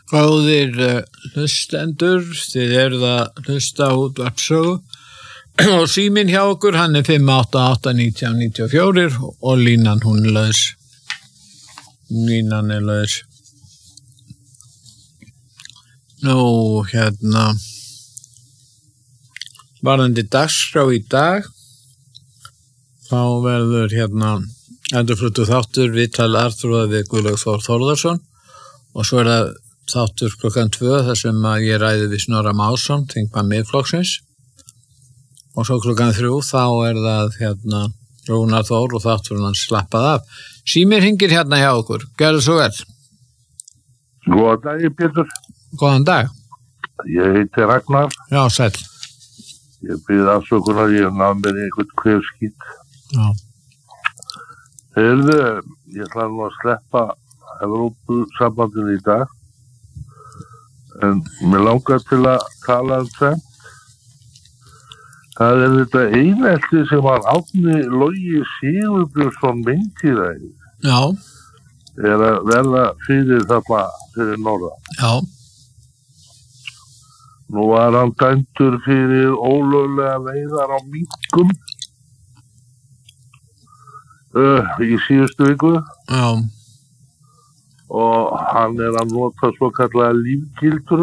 Góðir hlustendur, þið eruð að hlusta á útvarpssögu og síminn hjá okkur, hann er 588-1994 og línan hún er laus. Línan er laus. Nú, varðandi dagskrá í dag, þá verður endurfluttur þáttur viðtal Arþrúðar við Guðlaug Þór Þórðarson og svo er það þáttur klukkan 2 þar sem að ég ræði við Snorra Másson, þingmann Miðflokksins og svo klukkan 3 þá er það Rúnar Þór og þátturinn hans slappað af. Símir hringir hjá okkur, gjörðu svo vel. Góðan dag, Pétur. Góðan dag. Ég heiti Ragnar. Já, sæll. Ég bið afsökunar, ég náði mér einhvern kvefskít. Já. Heyrðu, ég ætla nú að sleppa Evrópusambandinu í dag. En mér langar til að tala tvennt. Það er þetta einelti sem var Árni Logi Sigurbjörnsson myndtíðæði. Já. Er að verða fyrir þarna fyrir norðan. Já. Nú var hann dæmdur fyrir ólöglega veiðar á minkum í síðustu viku. Já. Og hann er að nota svo kallaða lífgildrur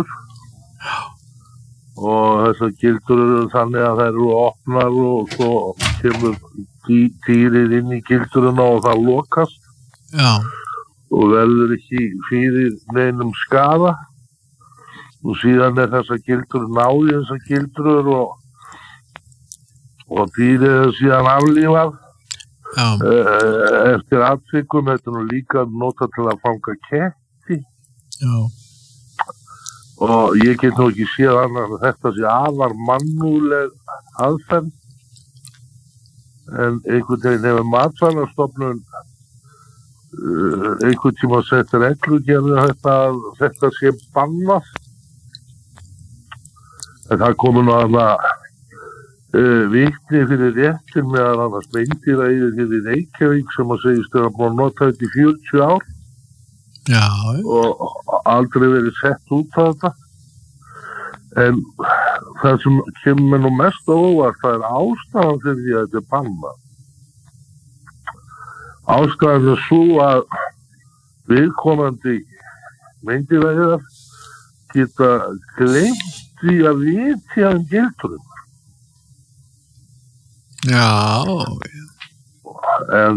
og þessar gildrur eru þannig að þær eru opnar og svo kemur dýrið inn í gildruna og það lokast. Já. Og verður ekki fyrir neinum skaða og síðan er þessar gildrur náði þessar gildrur og dýrið er síðan aflífað. Eftir atvikum, þetta er nú líka nota til að fanga ketti. Já. Og ég get nú ekki séð annað að þetta sé afar mannúðleg aðferð. En einhvern veginn hefur Matvælastofnun einhvern tíma sett reglugerð að þetta sé bannað. En það komur nú að vitni fyrir réttin meðan annars meindýraeyðir hér í Reykjavík sem að segist að búin að nota þetta í 40 ár. Já. Og aldrei verið sett út á þetta. En það sem kemur nú mest á óvart, það er ástæðan fyrir því að þetta er bannað. Ástæðan er svo að viðkomandi meindýraeyðar geta gleymt því að vitja gildrum. Já. En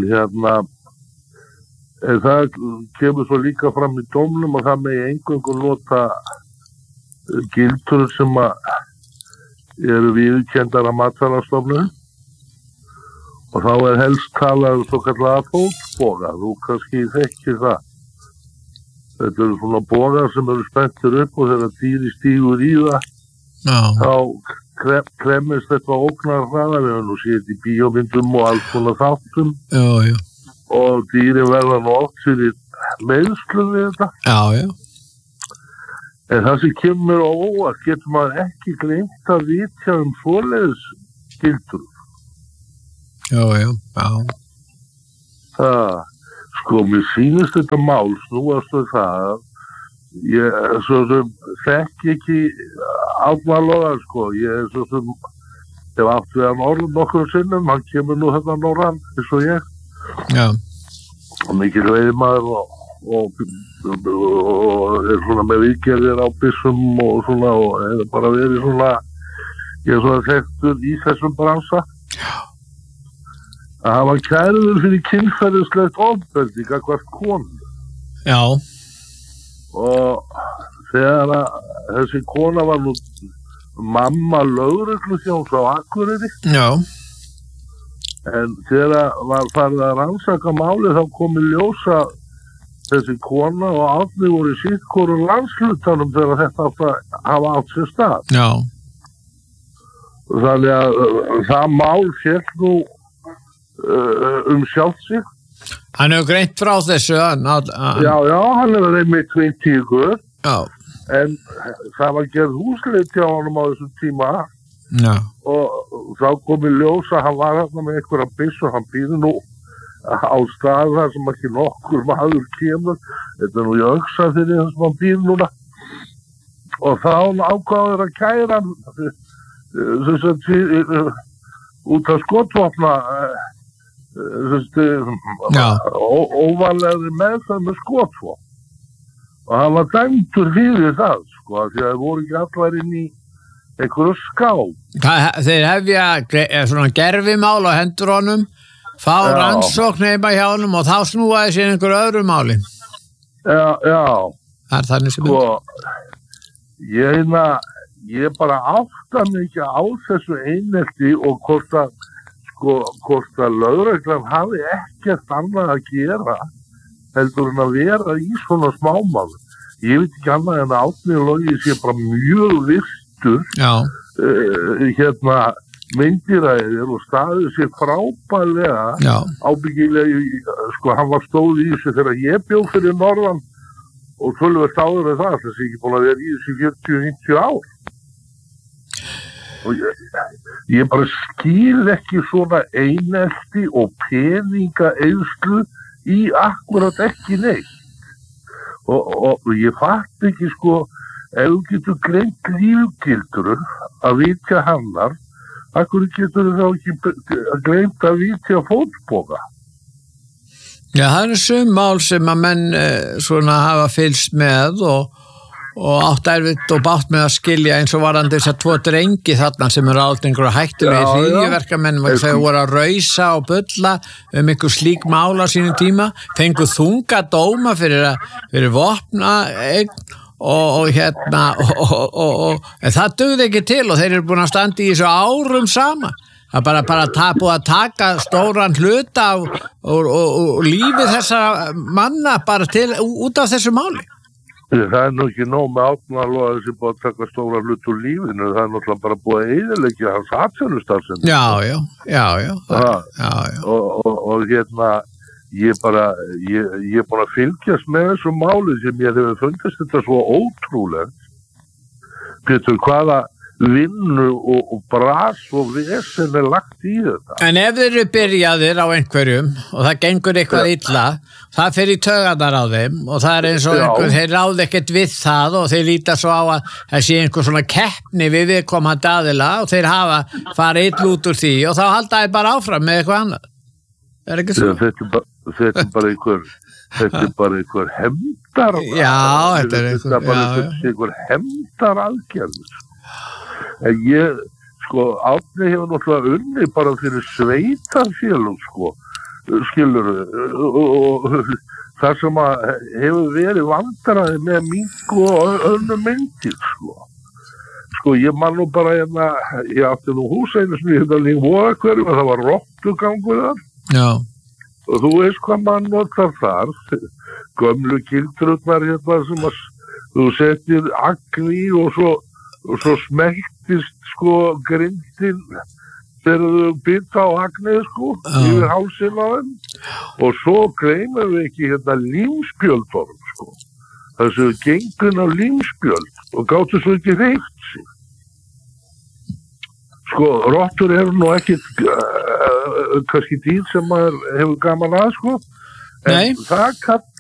það kemur svo líka fram í dómnum og það megi eingöngu nota gildrur sem eru viðurkenndar af Matvælastofnun og þá er helst talað svo kallaða fótboga, þú kannski þekkir það. Þetta eru svona bogar sem eru spenntir upp og þegar dýri stígur í það, þá kremist þetta ógnar hraða, við höfum nú séð í bíómyndum og alls svona þáttum. Já, já. Og dýri verða nú oft fyrir meiðslum við þetta. Já, já. En það sem kemur á óvart getur maður ekki gleymt að vitja svoleiðis gildrur. Já, já, já. Það, sko, mér sýnist þetta mál snúast við það ég svo sem þekki ekki Árna Loga, sko. Ég svo sem hef átt við hann orð nokkur sinnum, hann kemur nú hérna norðan, eins og ég. Já. Og mikil veiðmaður og er svona með viðgerðir á byssum og svona og hefur bara verið svona, ég er svona þekktur í þessum bransa. Já. Að hafa kærður fyrir kynferðislegt ofbeldi gagnvart konu. Já. Og þegar þessi kona var nú mamma lögregluþjóns á Akureyri. Já. En þegar var farið að rannsaka málið þá kom í ljósa þessi kona og Árni voru í sittkorum landshlutanum þegar þetta hafa átt sér stað. Já. Þannig að það mál féll nú sjálft sig. Hann hefur greint frá þessu Já, hann hefur einmitt 20 ykkur. Já. En það var gerð húsleit hjá honum á þessum tíma. Já. Og þá kom í ljós að hann var hérna með einhverja byssu og hann býður nú á stað þar sem ekki nokkur maður kemur. Þetta er nú í Öxarfirði þar sem hann býður núna. og þá ákváður að kæra út af skotvopna óvarlegri meðferð með skotvopn og hann var dæmdur fyrir það sko, því að það voru ekki allar inn í einhverju skáp. Þeir hefja svona gerfimál á hendur honum, fá rannsókn heima hjá honum og þá snúaði sér einhver öðru máli. Já. Það er þannig sem sko, ég bara átta mig ekki á þessu einelti og hvort að lögreglan hafi ekkert annað að gera heldur en að vera í svona smámál. Ég veit ekki annað en að Árni Logi sé bara mjög virtur myndiræðir og staðið sér frábærlega ábyggilega, sko hann var stóð í þessu þegar ég bjó fyrir norðan og töluvert áður en það sé ekki búin að vera í þessu 40-50 ár. Og ég bara skil ekki svona einelti og peningaeyðslu í akkurat ekki neitt. Og ég fatt ekki sko, ef þú getur greint lífgildur að vitja hannar, akkur getur þú þá ekki greint að vitja fótboga? Já, það eru sum mál sem að menn svona hafa fylgst með og átt erfitt og bátt með að skilja eins og varandi þess að 2 drengi þarna sem eru aldrei einhverju hættulegir hryðjuverkamenn þau voru að rausa og bulla einhver slík mál á sínum tíma, fengu þunga dóma fyrir vopna en það dugði ekki til og þeir eru búin að standa í þessu árum saman. Það er bara búið að taka stóran hluta og lífi þessara manna bara til út af þessu máli. Það er nú ekki nóg með Árna Loga sem búið að taka stóra hlut úr lífinu, það er náttúrulega bara búið að eyðileggja hans atvinnustarfsemi. Já. Og ég er búin að fylgjast með þessu máli sem ég hefur fundist þetta svo ótrúlegt. Pétur, hvaða vinnu og bras og vesen er lagt í þetta. En ef þeir eru byrjaðir á einhverjum og það gengur eitthvað illa, það fer í taugarnar á þeim og það er eins og þeir ráð ekkert við það og þeir líta svo á að það sé einhver svona keppni við viðkomandi aðila og þeir hafa farið illa út úr því og þá halda þeir bara áfram með eitthvað annað. Er ekki svo? Þetta er bara einhver hefndar. Já, þetta er einhver hefndar aðgerð. En Árni hefur náttúrulega unni bara fyrir sveitarfélög, skilur og það sem að hefur verið vandræði með mink og önnur myndir, ég man nú bara ég átti nú hús einu sem ég hefði Vogaðhverfum og það var rottugangur þar. Já. Og þú veist hvað mann notar þar, gömlu gildrurnar sem að þú setir agn í og svo smeltist grindin þegar þú byrta á agnið yfir hálsinn á þeim og svo gleymum við ekki límspjöldorm þessu gengun af límspjöld og gáttu svo ekki reykt sig. Rottur eru nú ekki kannski dýr sem maður hefur gaman að en